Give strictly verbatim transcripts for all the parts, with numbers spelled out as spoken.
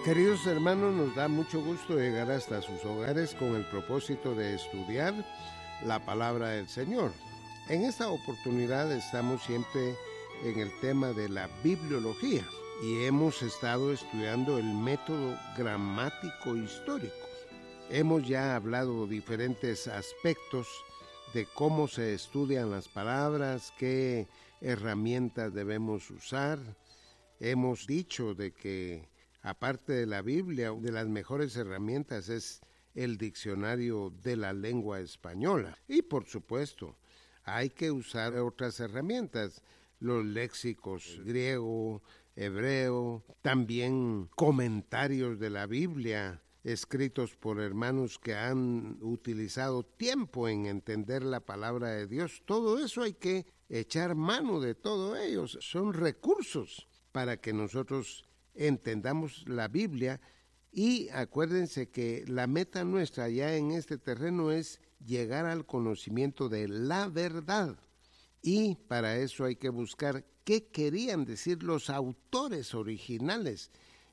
Queridos hermanos, nos da mucho gusto llegar hasta sus hogares con el propósito de estudiar la palabra del Señor. En esta oportunidad estamos siempre en el tema de la bibliología y hemos estado estudiando el método gramático histórico. Hemos ya hablado diferentes aspectos de cómo se estudian las palabras, qué herramientas debemos usar. Hemos dicho de que aparte de la Biblia, de las mejores herramientas es el diccionario de la lengua española. Y por supuesto, hay que usar otras herramientas, los léxicos griego, hebreo, también comentarios de la Biblia, escritos por hermanos que han utilizado tiempo en entender la palabra de Dios. Todo eso hay que echar mano de todo ello. Son recursos para que nosotros entendamos la Biblia, y acuérdense que la meta nuestra ya en este terreno es llegar al conocimiento de la verdad, y para eso hay que buscar qué querían decir los autores originales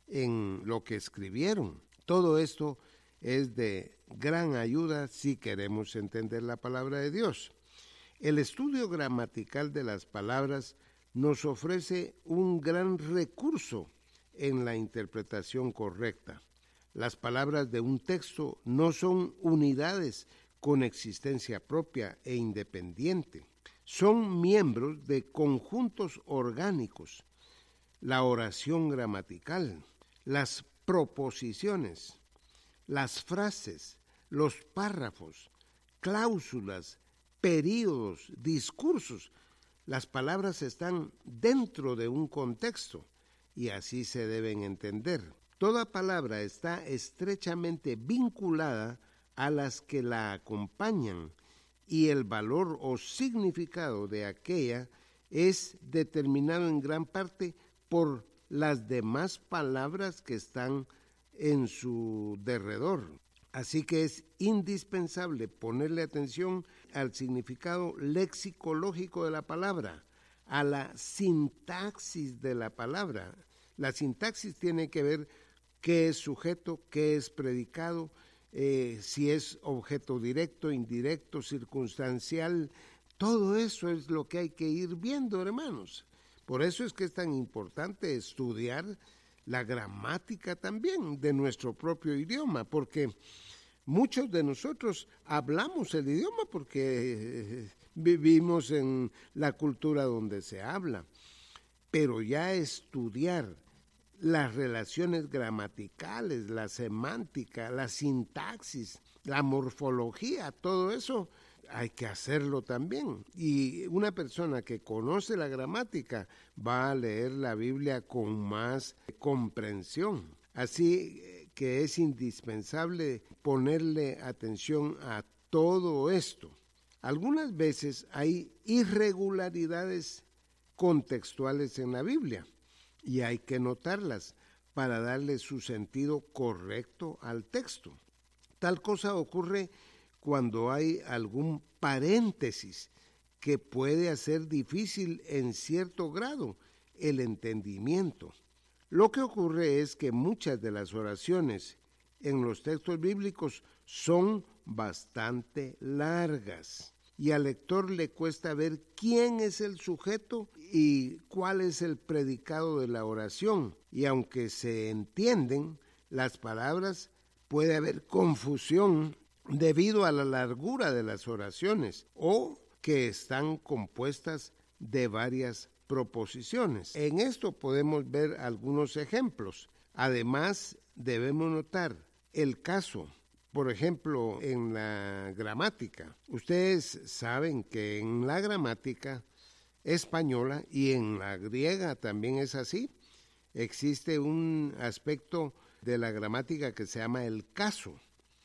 en lo que escribieron. Todo esto es de gran ayuda si queremos entender la palabra de Dios. El estudio gramatical de las palabras nos ofrece un gran recurso en la interpretación correcta. Las palabras de un texto no son unidades con existencia propia e independiente. Son miembros de conjuntos orgánicos. La oración gramatical, las proposiciones, las frases, los párrafos, cláusulas, períodos, discursos. Las palabras están dentro de un contexto y así se deben entender. Toda palabra está estrechamente vinculada a las que la acompañan y el valor o significado de aquella es determinado en gran parte por las demás palabras que están en su derredor. Así que es indispensable ponerle atención al significado lexicológico de la palabra, a la sintaxis de la palabra. La sintaxis tiene que ver qué es sujeto, qué es predicado, eh, si es objeto directo, indirecto, circunstancial. Todo eso es lo que hay que ir viendo, hermanos. Por eso es que es tan importante estudiar la gramática también de nuestro propio idioma, porque muchos de nosotros hablamos el idioma porque vivimos en la cultura donde se habla, pero ya estudiar las relaciones gramaticales, la semántica, la sintaxis, la morfología, todo eso hay que hacerlo también. Y una persona que conoce la gramática va a leer la Biblia con más comprensión. Así que es indispensable ponerle atención a todo esto. Algunas veces hay irregularidades contextuales en la Biblia y hay que notarlas para darle su sentido correcto al texto. Tal cosa ocurre cuando hay algún paréntesis que puede hacer difícil en cierto grado el entendimiento. Lo que ocurre es que muchas de las oraciones en los textos bíblicos son bastante largas y al lector le cuesta ver quién es el sujeto y cuál es el predicado de la oración. Y aunque se entienden las palabras, puede haber confusión debido a la largura de las oraciones o que están compuestas de varias proposiciones. En esto podemos ver algunos ejemplos. Además, debemos notar el caso. Por ejemplo, en la gramática. Ustedes saben que en la gramática española y en la griega también es así. Existe un aspecto de la gramática que se llama el caso.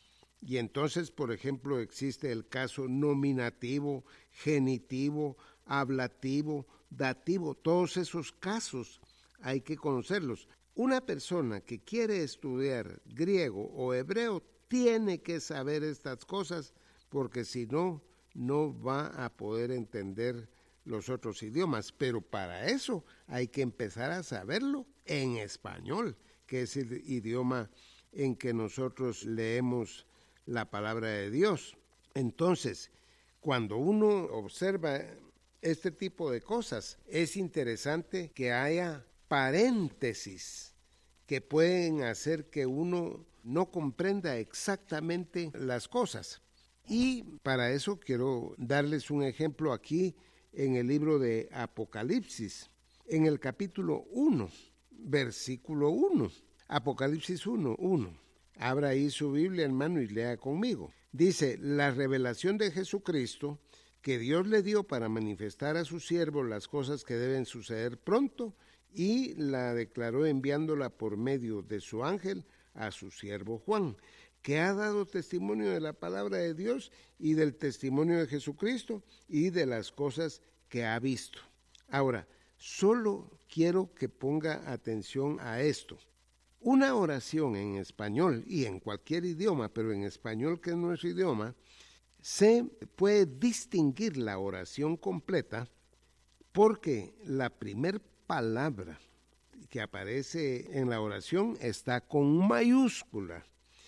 Y entonces, por ejemplo, existe el caso nominativo, genitivo, ablativo, dativo. Todos esos casos hay que conocerlos. Una persona que quiere estudiar griego o hebreo tiene que saber estas cosas porque si no, no va a poder entender los otros idiomas. Pero para eso hay que empezar a saberlo en español, que es el idioma en que nosotros leemos la palabra de Dios. Entonces, cuando uno observa este tipo de cosas, es interesante que haya paréntesis que pueden hacer que uno no comprenda exactamente las cosas. Y para eso quiero darles un ejemplo aquí en el libro de Apocalipsis, en el capítulo uno, versículo uno. Apocalipsis uno, uno. Abra ahí su Biblia, hermano, y lea conmigo. Dice, la revelación de Jesucristo que Dios le dio para manifestar a su siervo las cosas que deben suceder pronto, y la declaró enviándola por medio de su ángel a su siervo Juan, que ha dado testimonio de la palabra de Dios y del testimonio de Jesucristo y de las cosas que ha visto. Ahora, solo quiero que ponga atención a esto. Una oración en español y en cualquier idioma, pero en español, que es nuestro idioma, se puede distinguir la oración completa porque la primer palabra que aparece en la oración está con mayúscula,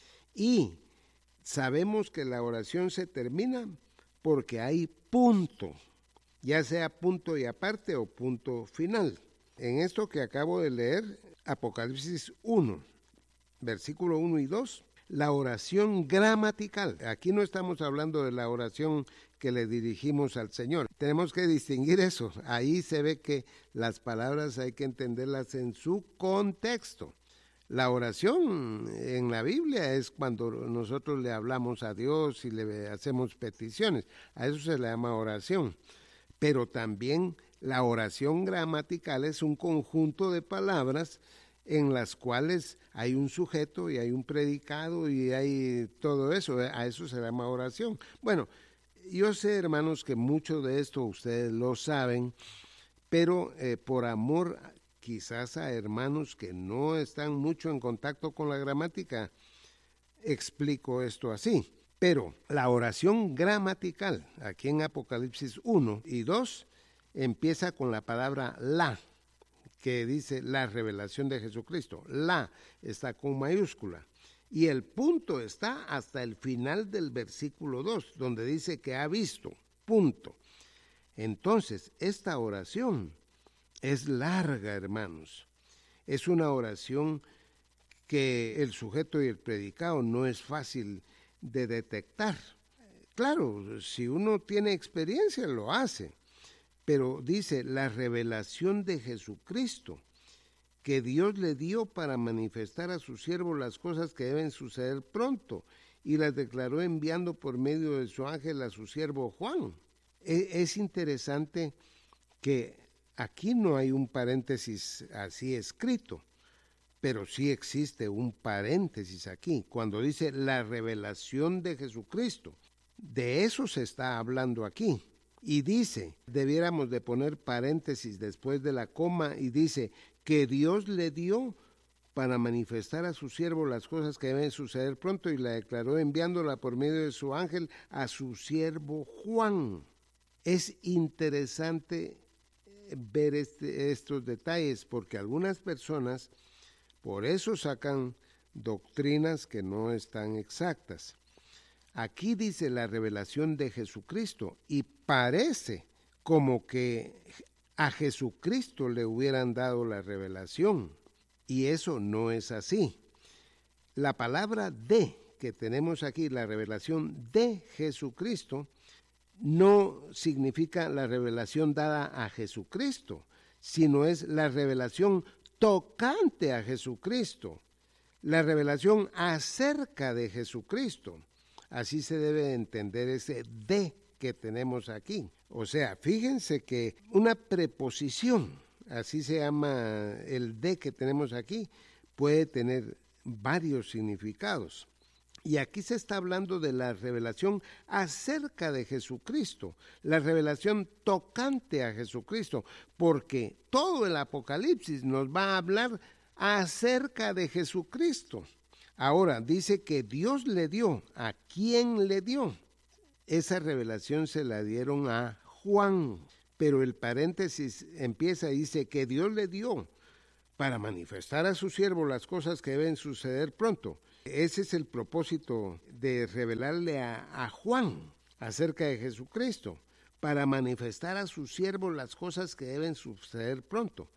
y sabemos que la oración se termina porque hay punto, ya sea punto y aparte o punto final. En esto que acabo de leer, Apocalipsis uno, versículo uno y dos, la oración gramatical. Aquí no estamos hablando de la oración que le dirigimos al Señor. Tenemos que distinguir eso. Ahí se ve que las palabras hay que entenderlas en su contexto. La oración en la Biblia es cuando nosotros le hablamos a Dios y le hacemos peticiones. A eso se le llama oración. Pero también la oración gramatical es un conjunto de palabras en las cuales hay un sujeto y hay un predicado y hay todo eso. A eso se llama oración. Bueno, yo sé, hermanos, que mucho de esto ustedes lo saben, pero eh, por amor quizás a hermanos que no están mucho en contacto con la gramática, explico esto así. Pero la oración gramatical, aquí en Apocalipsis uno y dos, empieza con la palabra la, que dice la revelación de Jesucristo. La está con mayúscula. Y el punto está hasta el final del versículo dos, donde dice que ha visto, punto. Entonces, esta oración es larga, hermanos. Es una oración que el sujeto y el predicado no es fácil de detectar. Claro, si uno tiene experiencia, lo hace. Pero dice, la revelación de Jesucristo, que Dios le dio para manifestar a su siervo las cosas que deben suceder pronto, y las declaró enviando por medio de su ángel a su siervo Juan. Es interesante que aquí no hay un paréntesis así escrito, pero sí existe un paréntesis aquí, cuando dice la revelación de Jesucristo. De eso se está hablando aquí. Y dice, debiéramos de poner paréntesis después de la coma, y dice que Dios le dio para manifestar a su siervo las cosas que deben suceder pronto, y la declaró enviándola por medio de su ángel a su siervo Juan. Es interesante ver este, estos detalles, porque algunas personas por eso sacan doctrinas que no están exactas. Aquí dice la revelación de Jesucristo, y parece como que a Jesucristo le hubieran dado la revelación, y eso no es así. La palabra de que tenemos aquí, la revelación de Jesucristo, no significa la revelación dada a Jesucristo, sino es la revelación tocante a Jesucristo, la revelación acerca de Jesucristo. Así se debe entender ese de que tenemos aquí. O sea, fíjense que una preposición, así se llama el de que tenemos aquí, puede tener varios significados. Y aquí se está hablando de la revelación acerca de Jesucristo, la revelación tocante a Jesucristo, porque todo el Apocalipsis nos va a hablar acerca de Jesucristo. Ahora, dice que Dios le dio. ¿A quién le dio? Esa revelación se la dieron a Juan, pero el paréntesis empieza y dice que Dios le dio para manifestar a su siervo las cosas que deben suceder pronto. Ese es el propósito de revelarle a, a Juan acerca de Jesucristo, para manifestar a su siervo las cosas que deben suceder pronto.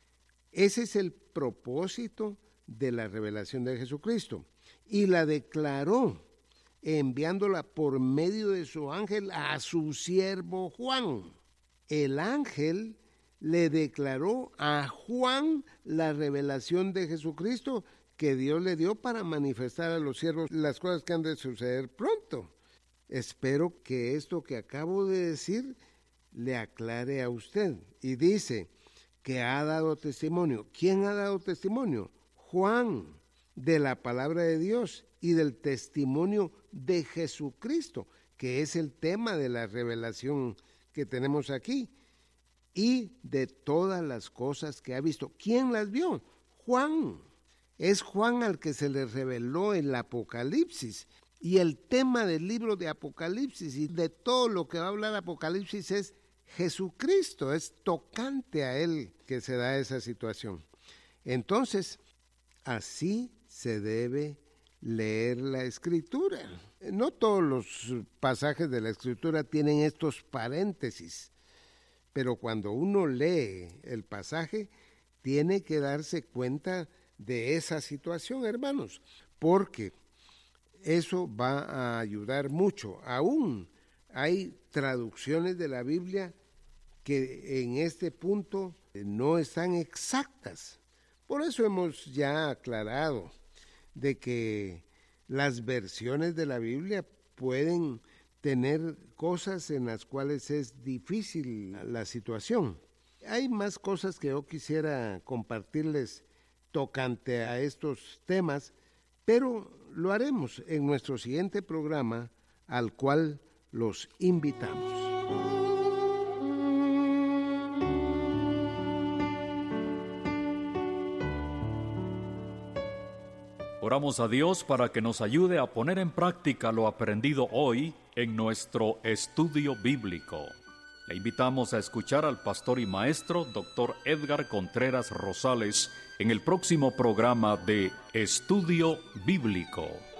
Ese es el propósito de la revelación de Jesucristo. Y la declaró enviándola por medio de su ángel a su siervo Juan. El ángel le declaró a Juan la revelación de Jesucristo que Dios le dio para manifestar a los siervos las cosas que han de suceder pronto. Espero que esto que acabo de decir le aclare a usted. Y dice que ha dado testimonio. ¿Quién ha dado testimonio? Juan, de la palabra de Dios y del testimonio de Jesucristo, que es el tema de la revelación que tenemos aquí, y de todas las cosas que ha visto. ¿Quién las vio? Juan. Es Juan al que se le reveló el Apocalipsis. Y el tema del libro de Apocalipsis y de todo lo que va a hablar Apocalipsis es Jesucristo, es tocante a él que se da esa situación. Entonces, así se debe leer la Escritura. No todos los pasajes de la Escritura tienen estos paréntesis, pero cuando uno lee el pasaje, tiene que darse cuenta de esa situación, hermanos, porque eso va a ayudar mucho. Aún hay traducciones de la Biblia que en este punto no están exactas. Por eso hemos ya aclarado de que las versiones de la Biblia pueden tener cosas en las cuales es difícil la situación. Hay más cosas que yo quisiera compartirles tocante a estos temas, pero lo haremos en nuestro siguiente programa, al cual los invitamos. Oramos a Dios para que nos ayude a poner en práctica lo aprendido hoy en nuestro estudio bíblico. Le invitamos a escuchar al pastor y maestro doctor Edgar Contreras Rosales en el próximo programa de Estudio Bíblico.